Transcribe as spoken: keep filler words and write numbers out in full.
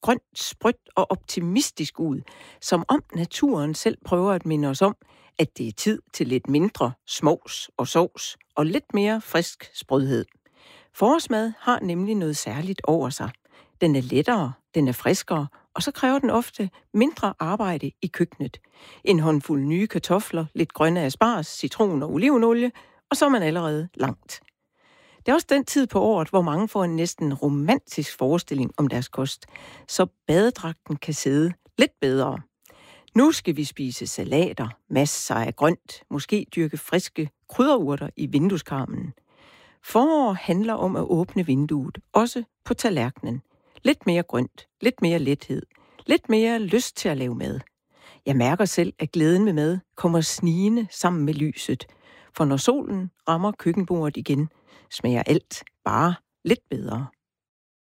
grønt, sprødt og optimistisk ud, som om naturen selv prøver at minde os om, at det er tid til lidt mindre smås og sovs og lidt mere frisk sprødhed. Forårsmad har nemlig noget særligt over sig. Den er lettere, den er friskere, og så kræver den ofte mindre arbejde i køkkenet. En håndfuld nye kartofler, lidt grønne asparges, citron og olivenolie, og så er man allerede langt. Det er også den tid på året, hvor mange får en næsten romantisk forestilling om deres kost, så badedragten kan sidde lidt bedre. Nu skal vi spise salater, masser af grønt, måske dyrke friske krydderurter i vindueskarmen. Forår handler om at åbne vinduet, også på tallerkenen. Lidt mere grønt, lidt mere lethed, lidt mere lyst til at lave mad. Jeg mærker selv, at glæden med mad kommer snigende sammen med lyset. For når solen rammer køkkenbordet igen, smager alt bare lidt bedre.